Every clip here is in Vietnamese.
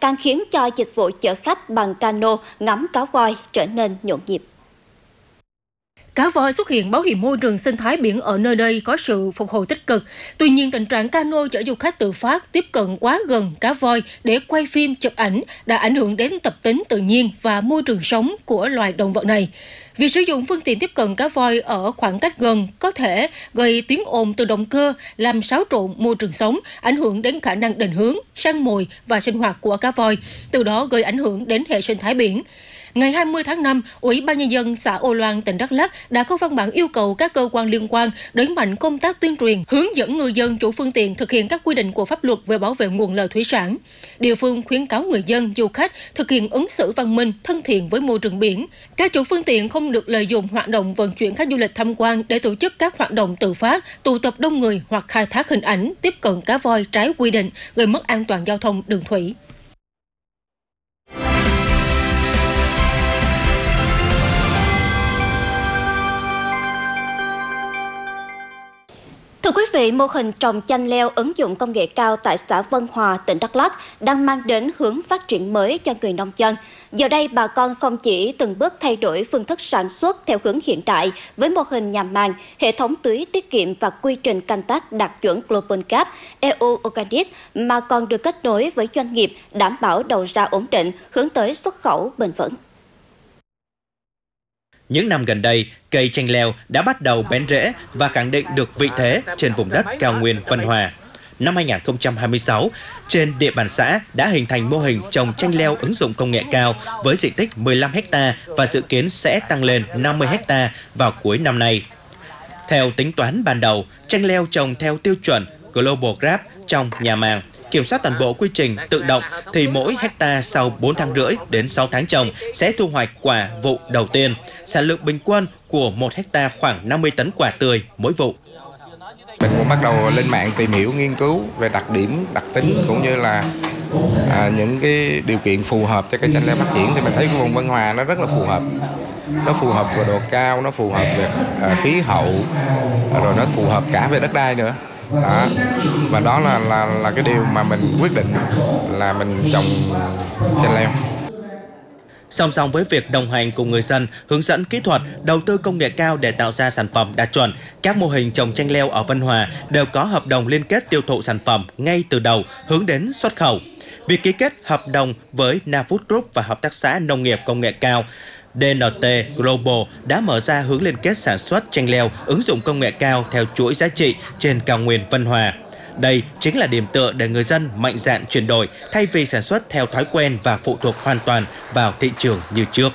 càng khiến cho dịch vụ chở khách bằng cano ngắm cá voi trở nên nhộn nhịp. Cá voi xuất hiện báo hiệu môi trường sinh thái biển ở nơi đây có sự phục hồi tích cực. Tuy nhiên, tình trạng cano chở du khách tự phát tiếp cận quá gần cá voi để quay phim chụp ảnh đã ảnh hưởng đến tập tính tự nhiên và môi trường sống của loài động vật này. Việc sử dụng phương tiện tiếp cận cá voi ở khoảng cách gần có thể gây tiếng ồn từ động cơ, làm xáo trộn môi trường sống, ảnh hưởng đến khả năng định hướng, săn mồi và sinh hoạt của cá voi, từ đó gây ảnh hưởng đến hệ sinh thái biển. Ngày 20 tháng 5, Ủy ban Nhân dân xã Âu Loan, tỉnh Đắk Lắk đã có văn bản yêu cầu các cơ quan liên quan đẩy mạnh công tác tuyên truyền, hướng dẫn người dân chủ phương tiện thực hiện các quy định của pháp luật về bảo vệ nguồn lợi thủy sản. Địa phương khuyến cáo người dân, du khách thực hiện ứng xử văn minh, thân thiện với môi trường biển. Các chủ phương tiện không được lợi dụng hoạt động vận chuyển khách du lịch tham quan để tổ chức các hoạt động tự phát, tụ tập đông người hoặc khai thác hình ảnh, tiếp cận cá voi trái quy định, gây mất an toàn giao thông đường thủy. Thưa quý vị, mô hình trồng chanh leo ứng dụng công nghệ cao tại xã Vân Hòa, tỉnh Đắk Lắk đang mang đến hướng phát triển mới cho người nông dân. Giờ đây, bà con không chỉ từng bước thay đổi phương thức sản xuất theo hướng hiện đại với mô hình nhà màng, hệ thống tưới tiết kiệm và quy trình canh tác đạt chuẩn Global Gap, EU Organic, mà còn được kết nối với doanh nghiệp đảm bảo đầu ra ổn định, hướng tới xuất khẩu bền vững. Những năm gần đây, cây chanh leo đã bắt đầu bén rễ và khẳng định được vị thế trên vùng đất cao nguyên Vân Hòa. Năm 2026, trên địa bàn xã đã hình thành mô hình trồng chanh leo ứng dụng công nghệ cao với diện tích 15 ha và dự kiến sẽ tăng lên 50 ha vào cuối năm nay. Theo tính toán ban đầu, chanh leo trồng theo tiêu chuẩn Global Gap trong nhà màng, kiểm soát toàn bộ quy trình tự động thì mỗi hecta sau 4 tháng rưỡi đến 6 tháng trồng sẽ thu hoạch quả vụ đầu tiên. Sản lượng bình quân của 1 hecta khoảng 50 tấn quả tươi mỗi vụ. Mình cũng bắt đầu lên mạng tìm hiểu, nghiên cứu về đặc điểm, đặc tính cũng như là những cái điều kiện phù hợp cho cây chanh leo phát triển, thì mình thấy cái vùng Vân Hòa nó rất là phù hợp. Nó phù hợp về độ cao, nó phù hợp về khí hậu, rồi nó phù hợp cả về đất đai nữa. Đó. Và đó là cái điều mà mình quyết định là mình trồng chanh leo. Song song với việc đồng hành cùng người dân, hướng dẫn kỹ thuật, đầu tư công nghệ cao để tạo ra sản phẩm đạt chuẩn, các mô hình trồng chanh leo ở Vân Hòa đều có hợp đồng liên kết tiêu thụ sản phẩm ngay từ đầu hướng đến xuất khẩu. Việc ký kết hợp đồng với Nafood Group và Hợp tác xã Nông nghiệp Công nghệ cao DNT Global đã mở ra hướng liên kết sản xuất chanh leo ứng dụng công nghệ cao theo chuỗi giá trị trên cao nguyên Vân Hòa. Đây chính là điểm tựa để người dân mạnh dạn chuyển đổi thay vì sản xuất theo thói quen và phụ thuộc hoàn toàn vào thị trường như trước.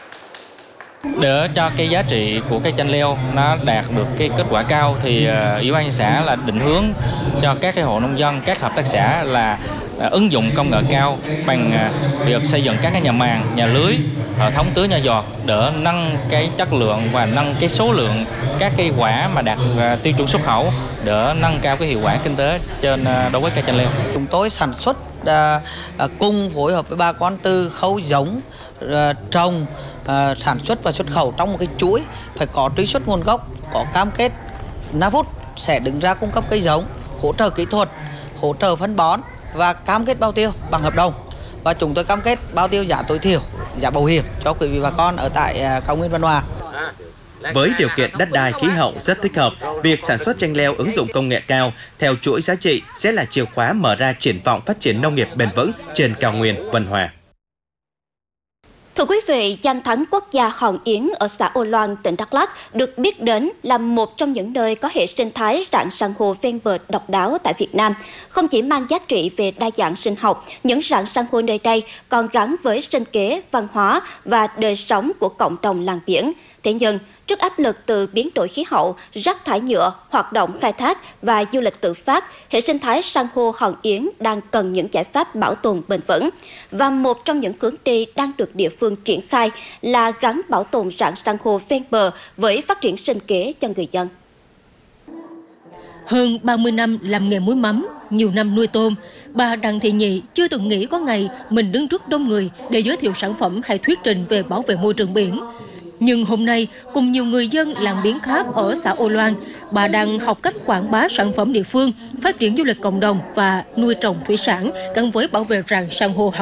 Để cho cái giá trị của cây chanh leo nó đạt được cái kết quả cao thì Ủy ban nhân xã là định hướng cho các cái hộ nông dân, các hợp tác xã là ứng dụng công nghệ cao bằng việc xây dựng các cái nhà màng, nhà lưới, hệ thống tưới nhỏ giọt để nâng cái chất lượng và nâng cái số lượng các cây quả mà đạt tiêu chuẩn xuất khẩu để nâng cao cái hiệu quả kinh tế trên đối với cây chanh leo. Chúng tôi sản xuất cùng phối hợp với bà con từ khâu giống, trồng, sản xuất và xuất khẩu trong một cái chuỗi, phải có truy xuất nguồn gốc, có cam kết Nafood sẽ đứng ra cung cấp cây giống, hỗ trợ kỹ thuật, hỗ trợ phân bón và cam kết bao tiêu bằng hợp đồng. Và chúng tôi cam kết bao tiêu giá tối thiểu, giá bảo hiểm cho quý vị bà con ở tại cao nguyên Vân Hòa. Với điều kiện đất đai khí hậu rất thích hợp, việc sản xuất chanh leo ứng dụng công nghệ cao theo chuỗi giá trị sẽ là chìa khóa mở ra triển vọng phát triển nông nghiệp bền vững trên cao nguyên Vân Hòa. Thưa quý vị, danh thắng quốc gia Hòn Yến ở xã Âu Loan, tỉnh Đắk Lắk được biết đến là một trong những nơi có hệ sinh thái rạn san hô ven bờ độc đáo tại Việt Nam. Không chỉ mang giá trị về đa dạng sinh học, những rạn san hô nơi đây còn gắn với sinh kế, văn hóa và đời sống của cộng đồng làng biển. Thế nhưng, trước áp lực từ biến đổi khí hậu, rác thải nhựa, hoạt động khai thác và du lịch tự phát, hệ sinh thái san hô Hòn Yến đang cần những giải pháp bảo tồn bền vững. Và một trong những hướng đi đang được địa phương triển khai là gắn bảo tồn rạn san hô ven bờ với phát triển sinh kế cho người dân. Hơn 30 năm làm nghề muối mắm, nhiều năm nuôi tôm, bà Đặng Thị Nhị chưa từng nghĩ có ngày mình đứng trước đông người để giới thiệu sản phẩm hay thuyết trình về bảo vệ môi trường biển. Nhưng hôm nay, cùng nhiều người dân làng biển khác ở xã Âu Loan, bà đang học cách quảng bá sản phẩm địa phương, phát triển du lịch cộng đồng và nuôi trồng thủy sản gắn với bảo vệ rạn san hô